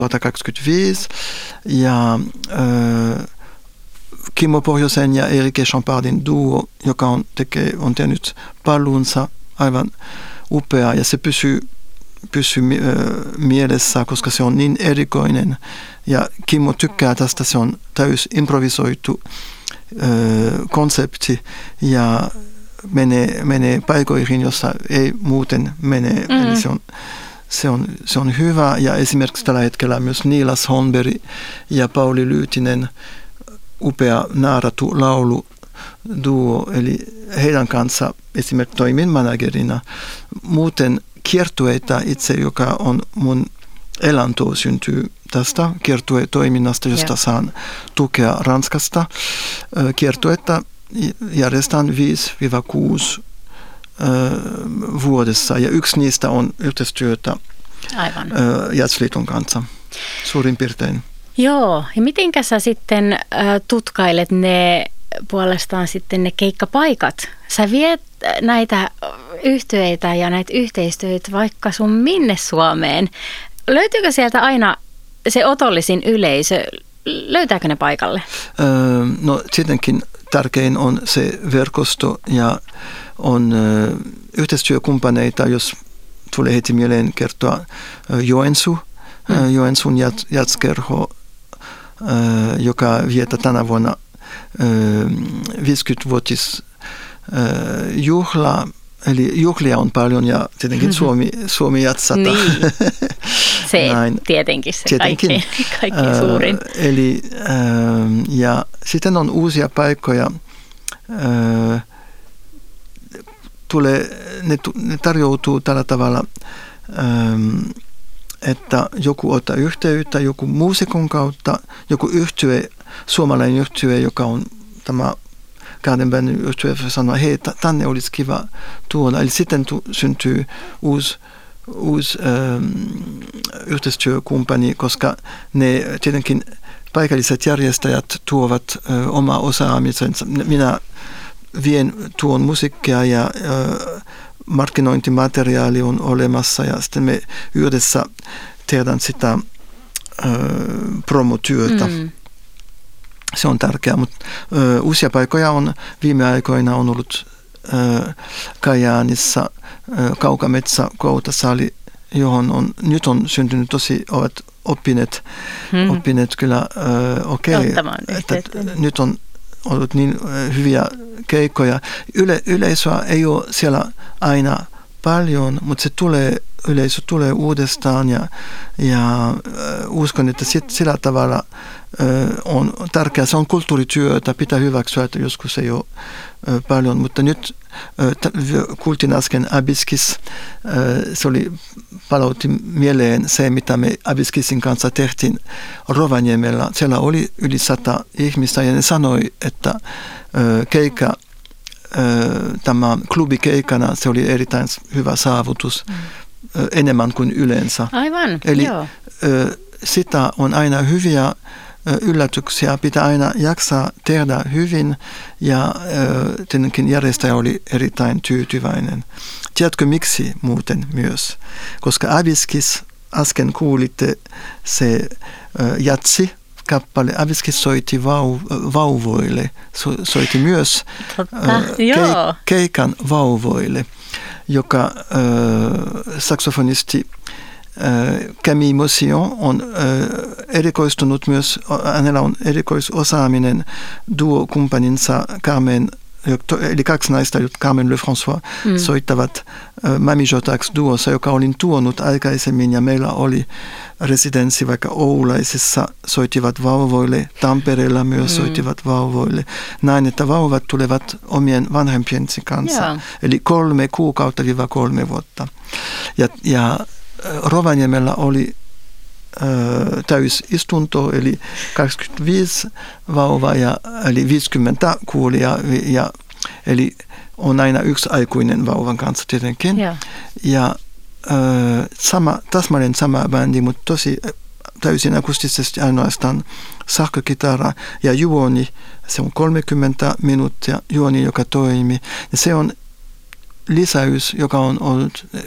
2025 ja Kimmo Pohjosen ja Erike Champardin duo, joka on tehnyt paluunsa, aivan upea ja se pysyy mielessä, koska se on niin erikoinen ja Kimmo tykkää tästä, se on täys improvisoitu konsepti ja menee paikoihin, jossa ei muuten mene. Eli se on hyvä ja esimerkiksi tällä hetkellä myös Niilas Holmberg ja Pauli Lyytinen, upea naaratu laulu duo, eli heidän kanssa esimerkiksi toimin managerina. Muuten kiertueita itse, joka on mun elanto, syntyy tästä kiertuetoiminnasta, josta saan tukea Ranskasta. Kiertueita järjestetään 5-6 vuodessa ja yksi niistä on yhteistyötä Jazzliiton kanssa suurin piirtein. Joo, ja mitenkä sä sitten tutkailet ne puolestaan sitten ne keikkapaikat? Sä viet näitä yhtyeitä ja näitä yhteistyöitä vaikka sun minne Suomeen. Löytyykö sieltä aina se otollisin yleisö? Löytääkö ne paikalle? No tietenkin tärkein on se verkosto ja on yhteistyökumppaneita, jos tulee heti mieleen kertoa Joensuun jazzkerho, joka viettää tänä vuonna 50-vuotis juhla, eli juhlia on paljon ja tietenkin Suomi jatsata. Niin. Se tietenkin se kaikkein suurin. Eli ja sitten on uusia paikkoja. Ne tarjoutuu tällä tavalla, että joku ottaa yhteyttä, joku muusikon kautta, joku yhtye, suomalainen yhtye, joka on tämä kahden bändin yhtye, sanoo, hei, tänne olisi kiva tuoda. Eli sitten syntyy uusi yhteistyökumppani, koska ne tietenkin paikalliset järjestäjät tuovat oma osaamisensa. Minä vien tuon musiikkia ja markkinointimateriaali on olemassa ja sitten me yhdessä tehdään sitä promotyötä. Se on tärkeää, mutta uusia paikkoja on viime aikoina on ollut Kajaanissa Kaukametsä Koutasali, johon nyt on syntynyt ovat oppineet kyllä että nyt on ollut niin hyviä keikkoja. Yleisöä ei ole siellä aina paljon, mutta yleisö tulee uudestaan ja uskon, että sillä tavalla on tärkeää. Se on kulttuurityötä, pitää hyväksyä, että joskus ei ole paljon, mutta nyt kuultiin äsken Abiskis, se palautti mieleen se, mitä me Abiskisin kanssa tehtiin Rovaniemellä. Siellä oli yli 100 ihmistä ja ne sanoi, että tämä klubikeikana se oli erittäin hyvä saavutus, enemmän kuin yleensä. Aivan, eli joo. Sitä on aina hyviä yllätyksiä, pitää aina jaksaa tehdä hyvin ja tietenkin järjestäjä oli erittäin tyytyväinen. Tiedätkö miksi muuten myös? Koska Abiskis, äsken kuulitte se jatsi-kappale, Abiskis soitti vauvoille, soitti myös keikan vauvoille, joka saksofonisti Camille Motion on erikoistunut myös, hänellä on erikoisosaaminen duo-kumppaninsa Carmen, eli kaksi naista, Carmen Lefrançois, soittavat Mami Jotax duossa, joka olin tuonut aikaisemmin ja meillä oli residenssi vaikka Oulaisessa, soittivat vauvoille, Tampereella myös soittivat vauvoille. Näin, että vauvat tulevat omien vanhempiensi kanssa, eli 3 kuukautta 3 vuotta. Ja Rovaniemellä oli täysistunto, eli 25 vauvaa, eli 50 kuulijaa, eli on aina yksi aikuinen vauvan kanssa tietenkin. Ja täsmälleen sama bändi, mutta tosi täysin akustisesti ainoastaan sähkökitara ja juoni, se on 30 minuuttia juoni, joka toimii. Ja se on lisäys, joka on ollut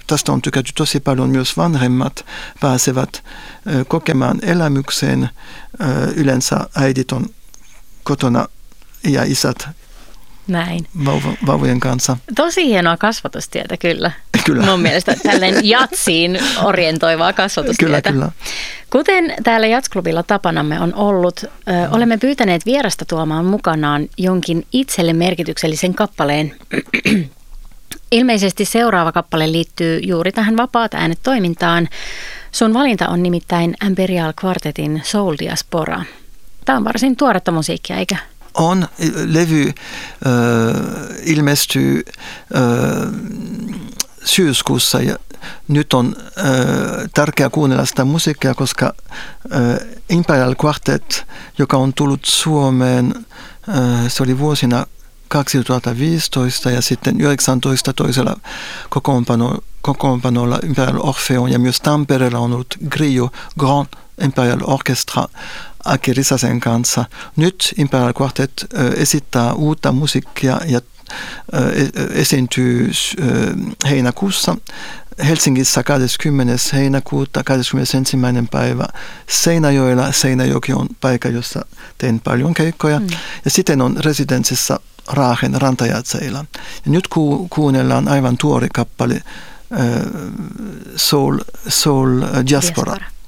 tästä on tykätty tosi paljon, myös vanhemmat pääsevät kokemaan elämykseen. Yleensä äidit on kotona ja isät näin. Vauvojen kanssa. Tosi hienoa kasvatustietä kyllä. Mun mielestä tällainen jatsiin orientoivaa kasvatustietä. Kyllä. Kuten täällä Jatsklubilla tapanamme on ollut, olemme pyytäneet vierasta tuomaan mukanaan jonkin itselle merkityksellisen kappaleen. Ilmeisesti seuraava kappale liittyy juuri tähän Vapaat äänet -toimintaan. Sun valinta on nimittäin Imperial Quartetin Soul Diaspora. Tämä on varsin tuoretta musiikkia, eikä? On. Levy ilmestyy syyskuussa ja nyt on tärkeää kuunnella sitä musiikkia, koska Imperial Quartet, joka on tullut Suomeen, se oli vuosina 2015 ja sitten 19 toisella kokoonpanolla Imperial Orpheon ja myös Tampereella on ollut Griot Grand Imperial Orchestra Aki Risasen kanssa. Nyt Imperial Quartet esittää uutta musiikkia ja esiintyy heinäkuussa Helsingissä 20. heinäkuuta, 21. päivä Seinäjoella. Seinäjoki on paikka, jossa teen paljon keikkoja. Ja sitten on residenssissä Raahen Rantajatseilla. Ja nyt kuunnellaan aivan tuori kappale Soul Diaspora.